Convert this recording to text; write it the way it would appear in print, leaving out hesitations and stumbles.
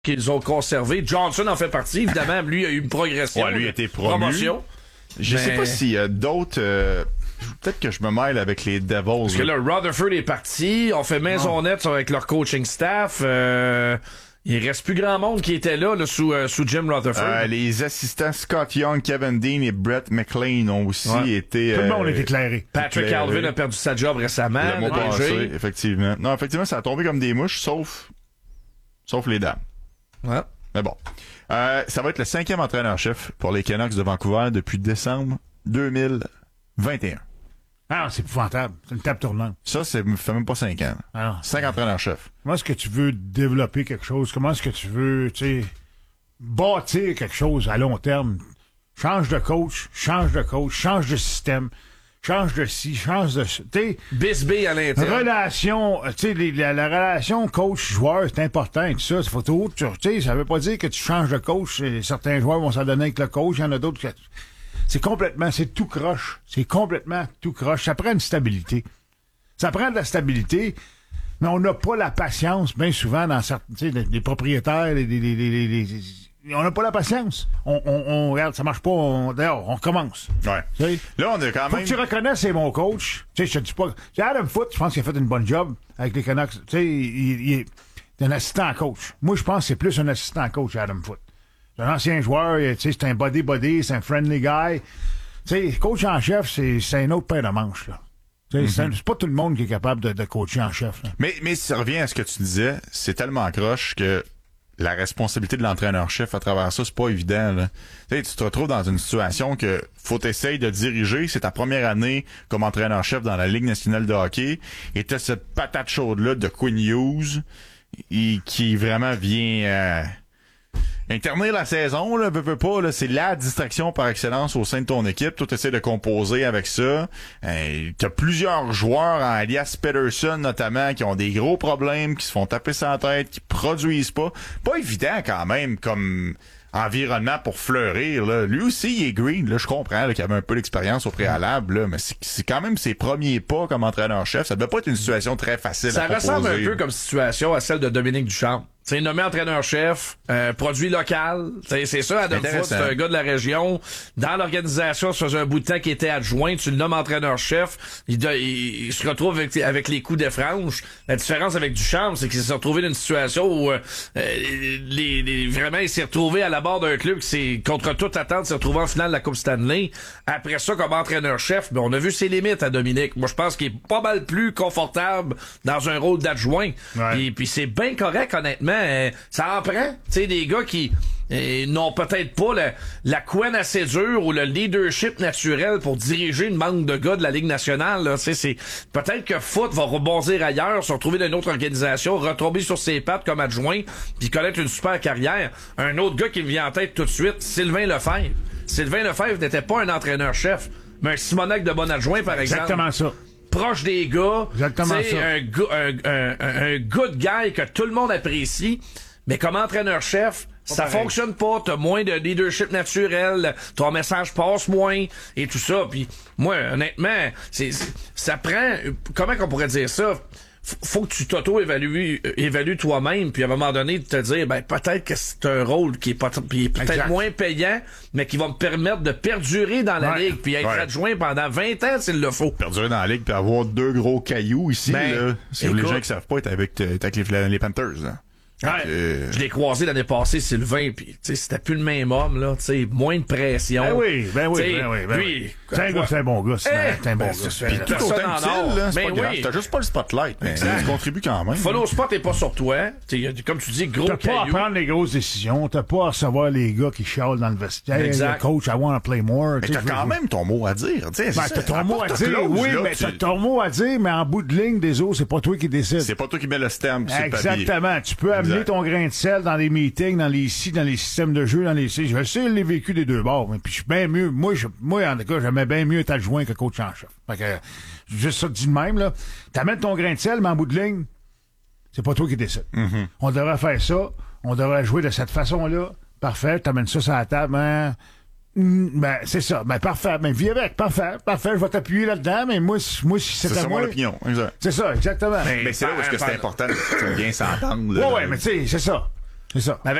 qu'ils ont conservé. Johnson en fait partie, évidemment. Lui a eu une progression. Ouais, lui a été promotion. Je sais pas s'il y a d'autres... peut-être que je me mêle avec les Devils. Parce que là, Rutherford est parti. On fait maison nette avec leur coaching staff. Il reste plus grand monde qui était là sous Jim Rutherford. Les assistants Scott Young, Kevin Dean et Brett McLean ont aussi été... Tout le monde est éclairé. Patrick Alvin a perdu sa job récemment. Le mois passé, effectivement. Non, effectivement, ça a tombé comme des mouches, sauf les dames. Ouais. Mais bon. Ça va être le 5e entraîneur-chef pour les Canucks de Vancouver depuis décembre 2021. Ah, c'est épouvantable. C'est une table tournante. Ça, fait même pas 5 ans. Ah, 5 entraîneurs-chefs. Comment est-ce que tu veux développer quelque chose? Comment est-ce que tu veux, bâtir quelque chose à long terme? Change de coach, change de système, change de ci, change de ça. Bisbee à l'intérieur. Relation, la relation coach-joueur, c'est important et tout ça. Ça veut pas dire que tu changes de coach. Certains joueurs vont s'en donner avec le coach, il y en a d'autres qui... C'est tout croche. C'est complètement tout croche. Ça prend une stabilité. Ça prend de la stabilité, mais on n'a pas la patience, bien souvent, dans certains, les propriétaires, on n'a pas la patience. On regarde, ça marche pas, d'ailleurs, on recommence. Ouais. T'sais? Là, on a quand même... Faut que tu reconnaisses c'est mon coach. Tu sais, je te dis pas... Adam Foote, je pense qu'il a fait une bonne job avec les Canucks. Tu sais, il est un assistant coach. Moi, je pense que c'est plus un assistant coach, Adam Foote. C'est un ancien joueur, c'est un body, c'est un friendly guy. T'sais, coach en chef, c'est un autre paire de manches, là. C'est pas tout le monde qui est capable de coacher en chef, là. Mais si ça revient à ce que tu disais, c'est tellement croche que la responsabilité de l'entraîneur-chef à travers ça, c'est pas évident, là. Tu te retrouves dans une situation que faut t'essayer de diriger, c'est ta première année comme entraîneur-chef dans la Ligue nationale de hockey, et t'as cette patate chaude-là de Quinn Hughes, qui vraiment vient... Internir la saison, là, veux pas, là, c'est la distraction par excellence au sein de ton équipe. Toi, t'essaies de composer avec ça. T'as plusieurs joueurs, alias Peterson notamment, qui ont des gros problèmes, qui se font taper sur la tête, qui produisent pas. Pas évident quand même comme environnement pour fleurir, là. Lui aussi, il est green, là, je comprends, là, qu'il avait un peu d'expérience au préalable, là, mais c'est quand même ses premiers pas comme entraîneur-chef. Ça devait pas être une situation très facile à proposer. Ça ressemble un peu comme situation à celle de Dominique Ducharme. C'est nommé entraîneur-chef, produit local. C'est ça, Adam Foote, c'est un gars de la région. Dans l'organisation, ça faisait un bout de temps qu'il était adjoint. Tu le nommes entraîneur-chef. Il se retrouve avec les coups de franges. La différence avec Ducharme, c'est qu'il s'est retrouvé dans une situation où vraiment, il s'est retrouvé à la barre d'un club qui s'est, contre toute attente, s'est retrouvé en finale de la Coupe Stanley. Après ça, comme entraîneur-chef, on a vu ses limites à Dominique. Moi, je pense qu'il est pas mal plus confortable dans un rôle d'adjoint. Ouais. Et puis c'est bien correct, honnêtement. Ça en prend, tu sais, des gars qui n'ont peut-être pas la couenne assez dure ou le leadership naturel pour diriger une bande de gars de la Ligue nationale. Là. C'est peut-être que Foote va rebondir ailleurs, se retrouver dans une autre organisation, retomber sur ses pattes comme adjoint, puis connaître une super carrière. Un autre gars qui me vient en tête tout de suite, Sylvain Lefebvre. Sylvain Lefebvre n'était pas un entraîneur-chef, mais un Simonac de bon adjoint, par exemple. Exactement ça. Proche des gars, un good guy que tout le monde apprécie, mais comme entraîneur-chef, ça fonctionne pas, t'as moins de leadership naturel, ton message passe moins et tout ça. Puis moi, honnêtement, ça prend, comment qu'on pourrait dire ça? Faut que tu t'auto-évalues toi-même, puis à un moment donné de te dire peut-être que c'est un rôle qui est peut-être moins payant, mais qui va me permettre de perdurer dans la ligue, puis être adjoint pendant 20 ans s'il le faut. Perdurer dans la ligue, puis avoir 2 gros cailloux ici, là. Si les gens qui savent pas, être avec les Panthers, là. Je l'ai croisé l'année passée, Sylvain, puis c'était plus le même homme, là, moins de pression. Ben oui. C'est un bon gars, c'est un bon gars. Puis tout autant utile, là, c'est pas grave. T'as juste pas le spotlight, mais tu contribues quand même. Follow spot est pas sur toi. Comme tu dis, gros caillou. T'as pas à prendre les grosses décisions, t'as pas à recevoir les gars qui chialent dans le vestiaire. Exact. Le coach, I want to play more. Mais t'as quand même ton mot à dire. T'as ton mot à dire, oui, mais t'as ton mot à dire, mais en bout de ligne des autres, c'est pas toi qui décide. C'est pas toi qui mets le stem sur le papier. Exactement. Tu peux amener ton grain de sel dans les meetings, dans les systèmes de jeu, je sais, je l'ai vécu des deux bords, mais puis je suis bien mieux. Moi, en tout cas, j'aimais bien mieux être adjoint que coach en chef. Fait que, juste ça dit de même, là. T'amènes ton grain de sel, mais en bout de ligne, c'est pas toi qui décide. Mm-hmm. On devrait faire ça. On devrait jouer de cette façon-là. Parfait. T'amènes ça sur la table, c'est ça. Parfait. Vis avec. Parfait. Je vais t'appuyer là-dedans, mais moi, si c'est à moi. C'est mon opinion. Exact. C'est ça, exactement. Mais c'est là où est-ce que c'est important de bien s'entendre. Ouais, mais tu sais, c'est ça. C'est ça.